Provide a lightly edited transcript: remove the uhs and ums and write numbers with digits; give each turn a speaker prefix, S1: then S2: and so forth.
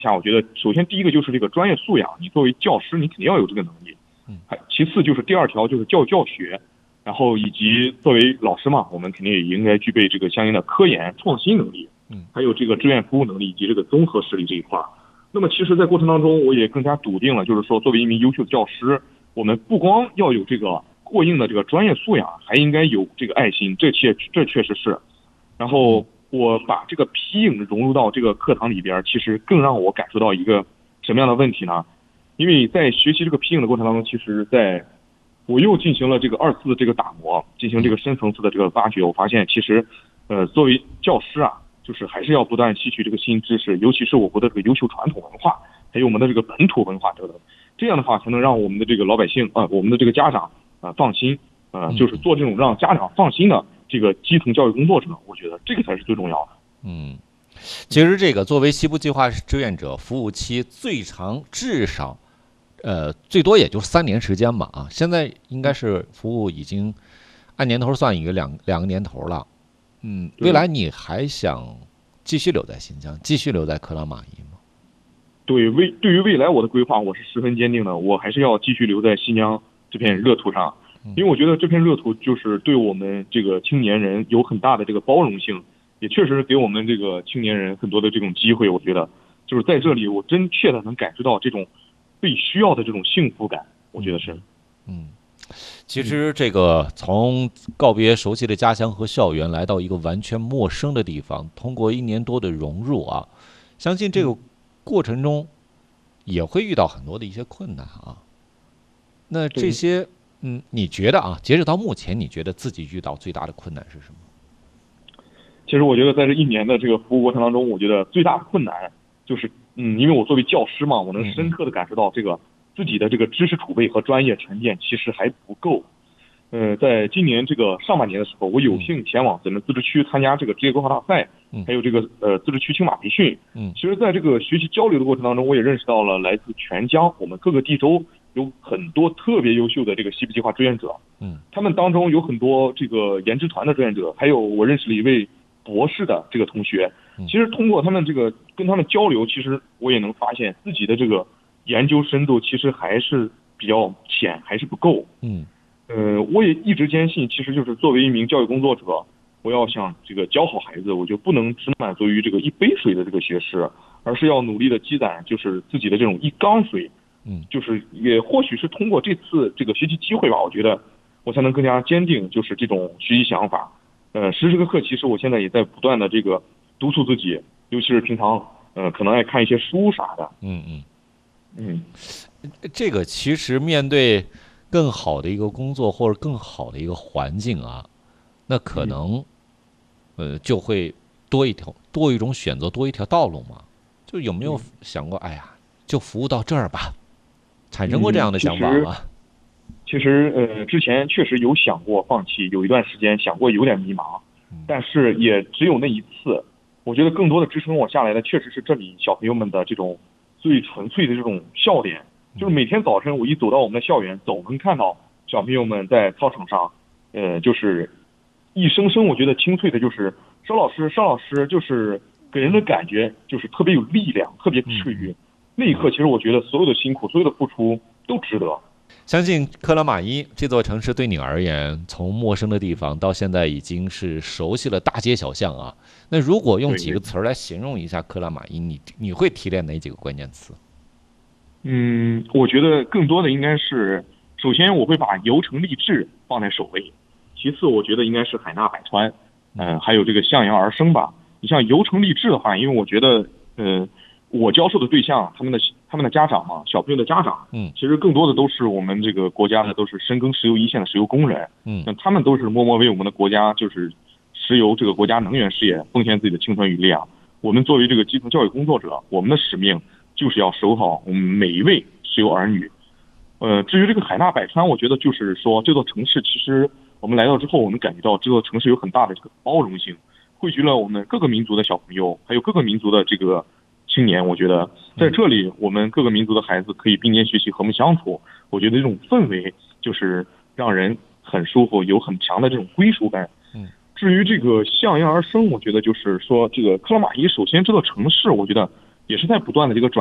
S1: 下，我觉得首先第一个就是这个专业素养，你作为教师，你肯定要有这个能力。其次就是第二条就是教育教学，然后以及作为老师嘛，我们肯定也应该具备这个相应的科研创新能力，还有这个志愿服务能力以及这个综合实力这一块。那么其实在过程当中我也更加笃定了，就是说作为一名优秀的教师，我们不光要有这个过硬的这个专业素养，还应该有这个爱心，这确实是。然后我把这个皮影融入到这个课堂里边，其实更让我感受到一个什么样的问题呢？因为在学习这个皮影的过程当中，其实我又进行了这个2次的这个打磨，进行这个深层次的这个挖掘。我发现其实作为教师啊，就是还是要不断吸取这个新知识，尤其是我国的这个优秀传统文化，还有我们的这个本土文化等等，这样的话才能让我们的这个老百姓我们的这个家长放心，就是做这种让家长放心的这个基层教育工作者，我觉得这个才是最重要的。
S2: 其实这个作为西部计划志愿者，服务期最长至少最多也就3年时间吧啊，现在应该是服务已经按年头算一个两个年头了。未来你还想继续留在新疆，继续留在克拉玛依吗？
S1: 对于未来我的规划，我是十分坚定的，我还是要继续留在新疆这片热土上，因为我觉得这片热土就是对我们这个青年人有很大的这个包容性，也确实给我们这个青年人很多的这种机会。我觉得就是在这里，我真切的能感受到这种被需要的这种幸福感，我觉得是。
S2: 其实这个从告别熟悉的家乡和校园，来到一个完全陌生的地方，通过1年多的融入啊，相信这个过程中也会遇到很多的一些困难啊。那这些你觉得啊，截止到目前，你觉得自己遇到最大的困难是什么？
S1: 其实我觉得在这1年的这个服务过程当中，我觉得最大的困难就是因为我作为教师嘛，我能深刻的感受到这个自己的这个知识储备和专业沉淀其实还不够。在今年这个上半年的时候，我有幸前往咱们自治区参加这个职业规划大赛，还有这个自治区青马培训。其实在这个学习交流的过程当中，我也认识到了来自全疆我们各个地州有很多特别优秀的这个西部计划志愿者。他们当中有很多这个研制团的志愿者，还有我认识了一位博士的这个同学。其实通过他们这个跟他们交流，其实我也能发现自己的这个研究深度其实还是比较浅，还是不够。我也一直坚信，其实就是作为一名教育工作者，我要想这个教好孩子，我就不能只满足于这个一杯水的这个学识，而是要努力的积攒就是自己的这种一缸水。就是也或许是通过这次这个学习机会吧，我觉得我才能更加坚定就是这种学习想法。时时刻刻其实我现在也在不断的这个督促自己，尤其是平常可能爱看一些书啥的。
S2: 这个其实面对更好的一个工作或者更好的一个环境啊，那可能就会多一种选择，多一条道路嘛。就有没有想过，哎呀，就服务到这儿吧？产生过这样的想法吗？
S1: 其实之前确实有想过放弃，有一段时间想过有点迷茫，但是也只有那一次。我觉得更多的支撑我下来的，确实是这里小朋友们的这种最纯粹的这种笑脸。就是每天早晨我一走到我们的校园，总能看到小朋友们在操场上，就是一声声我觉得清脆的，就是邵老师，就是给人的感觉就是特别有力量，特别治愈。那一刻，其实我觉得所有的辛苦，所有的付出都值得。
S2: 相信克拉玛依这座城市对你而言，从陌生的地方到现在已经是熟悉了大街小巷啊。那如果用几个词来形容一下克拉玛依，你会提炼哪几个关键词？
S1: 我觉得更多的应该是，首先我会把游城励志放在首位，其次我觉得应该是海纳百川，还有这个向阳而生吧。你像游城励志的话，因为我觉得我教授的对象，他们的家长嘛，小朋友的家长，其实更多的都是我们这个国家的，都是深耕石油一线的石油工人，他们都是默默为我们的国家，就是石油这个国家能源事业奉献自己的青春与力量。我们作为这个基层教育工作者，我们的使命就是要守好我们每一位石油儿女。至于这个海纳百川，我觉得就是说这座城市，其实我们来到之后，我们感觉到这座城市有很大的这个包容性，汇聚了我们各个民族的小朋友，还有各个民族的这个青年。我觉得在这里，我们各个民族的孩子可以并肩学习，和睦相处。我觉得这种氛围就是让人很舒服，有很强的这种归属感。至于这个向阳而生，我觉得就是说这个克拉玛依，首先这座城市，我觉得也是在不断的这个转